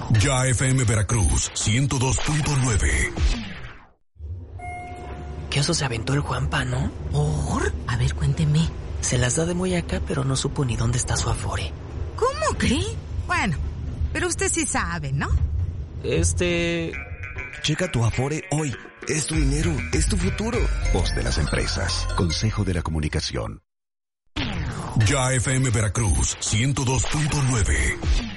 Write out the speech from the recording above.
Ya FM Veracruz 102.9. ¿Qué oso se aventó el Juanpa, no? ¿Por? A ver, cuénteme. Se las da de muy acá, pero no supo ni dónde está su Afore. ¿Cómo cree? Bueno, pero usted sí sabe, ¿no? Checa tu Afore hoy. Es tu dinero, es tu futuro. Voz de las empresas. Consejo de la Comunicación. Ya FM Veracruz 102.9.